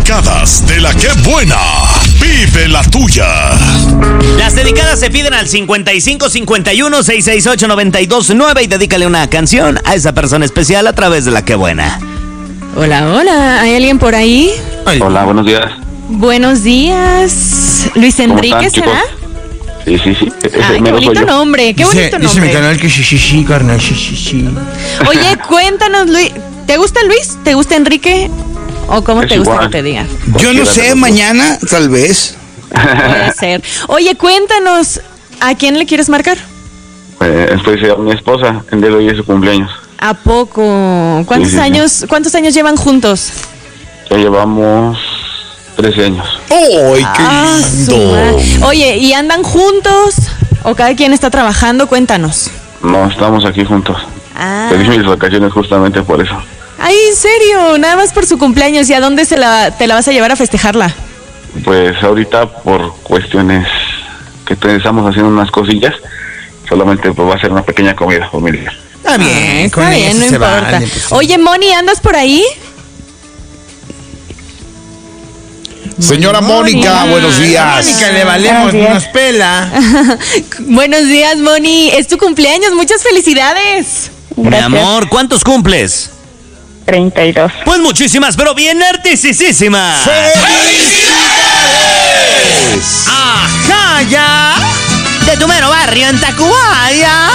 dedicadas de la que buena. Vive la tuya. Las dedicadas se piden al 5551-668-929 y dedícale una canción a esa persona especial a través de la que buena. Hola, hola, ¿hay alguien por ahí? Hola, buenos días. Buenos días. ¿Luis Enrique será? Sí. Ay, qué bonito nombre, qué bonito Dice mi nombre. canal que sí, carnal, sí. Oye, cuéntanos, Luis. ¿Te gusta Luis? ¿Te gusta Enrique? ¿O cómo Es te gusta igual. que te diga? Yo no sé, mañana, tal vez. Puede ser. Oye, cuéntanos, ¿a quién le quieres marcar? Estoy a mi esposa, el día de hoy es su cumpleaños. ¿A poco? ¿Cuántos Sí. años llevan juntos? Ya llevamos 13 años. ¡Ay, qué Su lindo! madre. Oye, ¿y andan juntos? ¿O cada quien está trabajando? Cuéntanos. No, estamos aquí juntos. Pedí mis vacaciones justamente por eso. Ay, ¿en serio? Nada más por su cumpleaños. ¿Y a dónde te la vas a llevar a festejarla? Pues ahorita por cuestiones que estamos haciendo unas cosillas, solamente pues va a ser una pequeña comida familiar. Está bien, con Está bien, eso no se importa. vale, pues, sí. Oye, Moni, ¿andas por ahí? Señora Mónica, buenos días. Mónica, le valemos, nos pela. Buenos días, Moni. Es tu cumpleaños. Muchas felicidades. Mi amor, ¿cuántos cumples? 32. Pues muchísimas, pero bien artisísimas. ¡Felicidades! ¡Ajá, ya! De tu mero barrio en Tacubaya.